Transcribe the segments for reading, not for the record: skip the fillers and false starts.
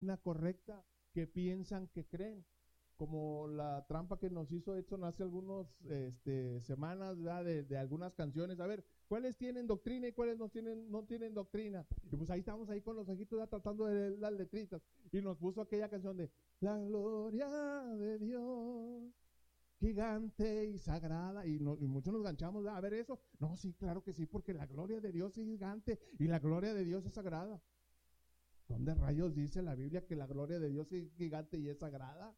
doctrina correcta, que piensan que creen. Como la trampa que nos hizo Edson hace algunas semanas, ¿verdad? De algunas canciones. A ver, ¿cuáles tienen doctrina y cuáles no tienen doctrina? Y pues ahí estamos ahí con los ojitos ya tratando de leer las letritas. Y nos puso aquella canción de la gloria de Dios, gigante y sagrada. Y muchos nos ganchamos, ¿verdad? A ver eso. No, sí, claro que sí, porque la gloria de Dios es gigante y la gloria de Dios es sagrada. ¿Dónde rayos dice la Biblia que la gloria de Dios es gigante y es sagrada?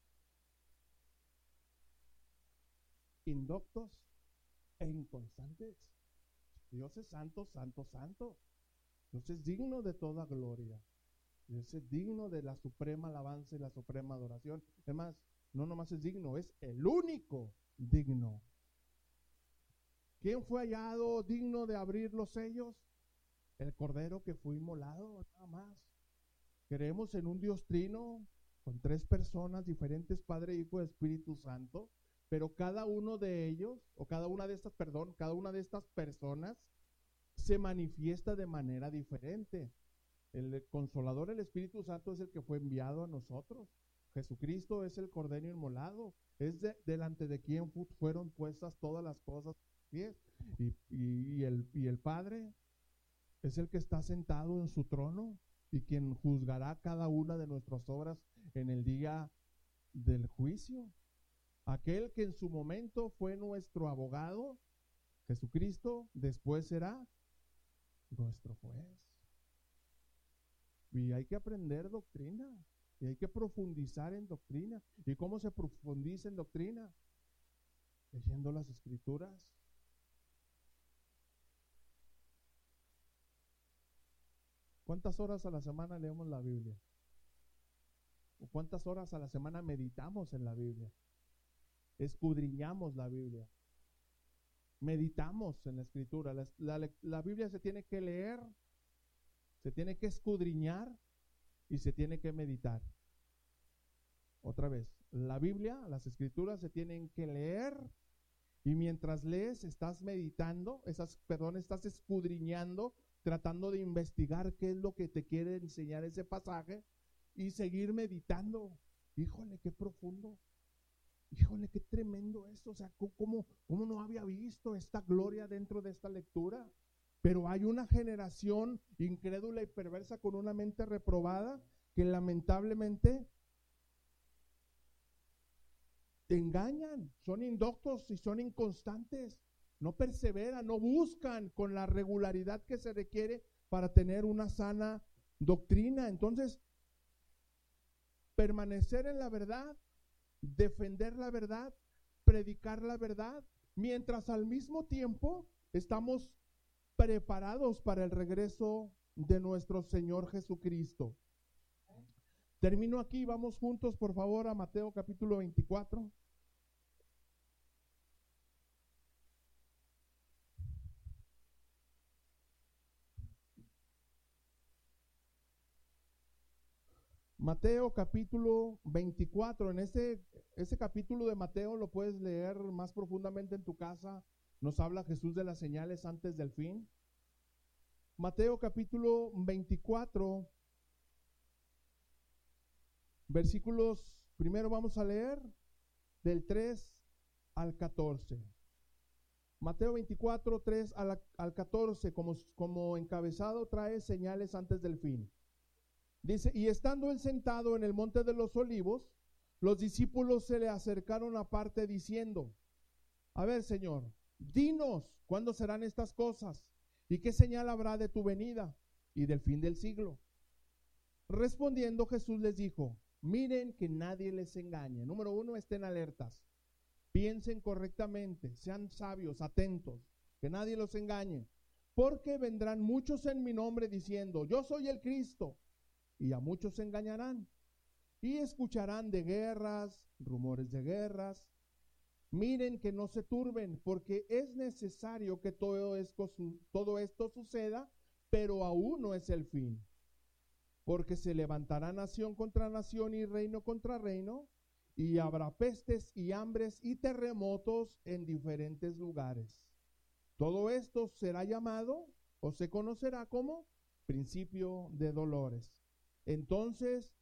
Indoctos e inconstantes. Dios es santo, santo, santo. Dios es digno de toda gloria. Dios es digno de la suprema alabanza y la suprema adoración. Además, no nomás es digno, es el único digno. ¿Quién fue hallado digno de abrir los sellos? El cordero que fue inmolado, nada más. Creemos en un Dios trino con 3 personas diferentes, Padre, Hijo y Espíritu Santo. Pero cada uno de ellos, o cada una de estas personas se manifiesta de manera diferente. El Consolador, el Espíritu Santo, es el que fue enviado a nosotros. Jesucristo es el Cordero inmolado, es delante de quien fueron puestas todas las cosas. Y el Padre es el que está sentado en su trono y quien juzgará cada una de nuestras obras en el día del juicio. Aquel que en su momento fue nuestro abogado, Jesucristo, después será nuestro juez. Y hay que aprender doctrina, y hay que profundizar en doctrina. ¿Y cómo se profundiza en doctrina? Leyendo las Escrituras. ¿Cuántas horas a la semana leemos la Biblia? ¿O cuántas horas a la semana meditamos en la Biblia? Escudriñamos la Biblia, meditamos en la Escritura. La Biblia se tiene que leer, se tiene que escudriñar y se tiene que meditar. Otra vez, la Biblia, las Escrituras se tienen que leer, y mientras lees estás meditando, estás escudriñando, tratando de investigar qué es lo que te quiere enseñar ese pasaje y seguir meditando. Híjole, qué profundo. Híjole, qué tremendo esto. O sea, ¿cómo no había visto esta gloria dentro de esta lectura? Pero hay una generación incrédula y perversa con una mente reprobada que lamentablemente engañan, son indoctos y son inconstantes, no perseveran, no buscan con la regularidad que se requiere para tener una sana doctrina. Entonces, permanecer en la verdad, defender la verdad, predicar la verdad, mientras al mismo tiempo estamos preparados para el regreso de nuestro Señor Jesucristo. Termino aquí, vamos juntos por favor a Mateo capítulo 24. Mateo capítulo 24, en ese capítulo de Mateo lo puedes leer más profundamente en tu casa. Nos habla Jesús de las señales antes del fin. Mateo capítulo 24, versículos, primero vamos a leer del 3 al 14. Mateo 24, 3 al 14, como encabezado trae señales antes del fin. Dice, y estando él sentado en el monte de los olivos, los discípulos se le acercaron aparte diciendo, a ver, Señor, dinos cuándo serán estas cosas y qué señal habrá de tu venida y del fin del siglo. Respondiendo Jesús les dijo, miren que nadie les engañe. Número 1, estén alertas, piensen correctamente, sean sabios, atentos, que nadie los engañe, porque vendrán muchos en mi nombre diciendo, yo soy el Cristo, y a muchos se engañarán, y escucharán de guerras, rumores de guerras. Miren que no se turben, porque es necesario que todo esto suceda, pero aún no es el fin. Porque se levantará nación contra nación y reino contra reino, y habrá pestes y hambres y terremotos en diferentes lugares. Todo esto será llamado o se conocerá como principio de dolores. Entonces